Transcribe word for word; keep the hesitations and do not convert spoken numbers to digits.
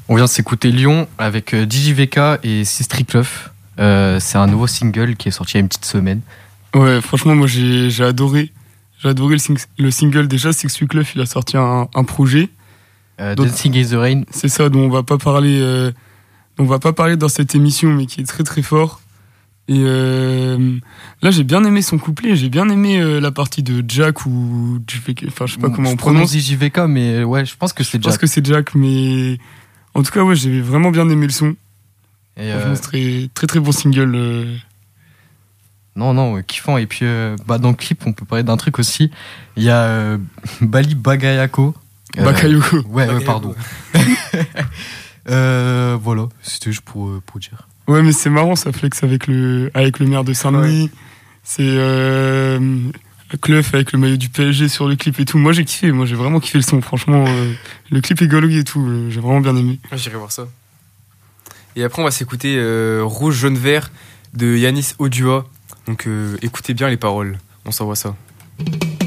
On vient de s'écouter Lyon avec D J V K et Sistrikluff. Euh, c'est un nouveau single qui est sorti il y a une petite semaine. Ouais, franchement, moi j'ai, j'ai adoré. J'ai adoré le, sing- le single. Déjà, Sistrikluff, il a sorti un, un projet. Euh, Dancing in the Rain. C'est ça, dont on va pas parler, euh, dont on va pas parler dans cette émission, mais qui est très très fort. Et euh, là, j'ai bien aimé son couplet. J'ai bien aimé euh, la partie de Jack ou du V K. Enfin, je sais pas comment je on prononce. D J V K, mais ouais, je pense que c'est Je pense Jack. que c'est Jack, mais en tout cas, ouais, j'ai vraiment bien aimé le son. Et Franchement, euh... c'est très très très bon single. Euh... Non, non, kiffant. Et puis, euh, bah, dans le clip, on peut parler d'un truc aussi. Il y a euh, Bali Bagayako. Euh, Bakayoko. Ouais, Bakayoko. Ouais, pardon. euh, voilà, c'était juste pour, pour dire. Ouais, mais c'est marrant, ça flex avec le, avec le maire de Saint-Denis. Ouais. C'est euh, Cluff avec le maillot du P S G sur le clip et tout. Moi, j'ai kiffé. Moi, j'ai vraiment kiffé le son. Franchement, euh, le clip est gaulois et tout. Euh, j'ai vraiment bien aimé. Ouais, j'irai voir ça. Et après, on va s'écouter euh, Rouge, Jaune, Vert de Yanis Odua. Donc, euh, écoutez bien les paroles. On s'envoie ça.